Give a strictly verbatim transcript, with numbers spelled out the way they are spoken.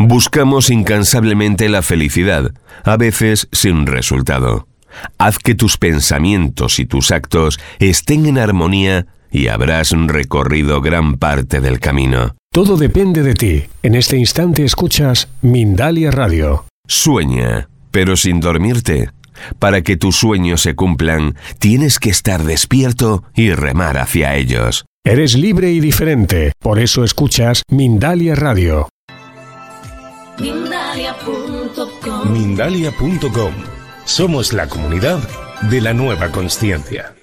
Buscamos incansablemente la felicidad, a veces sin resultado. Haz que tus pensamientos y tus actos estén en armonía y habrás recorrido gran parte del camino. Todo depende de ti. En este instante escuchas Mindalia Radio. Sueña, pero sin dormirte. Para que tus sueños se cumplan, tienes que estar despierto y remar hacia ellos. Eres libre y diferente, por eso escuchas Mindalia Radio. Mindalia punto com. Mindalia punto com. Somos la comunidad de la nueva consciencia.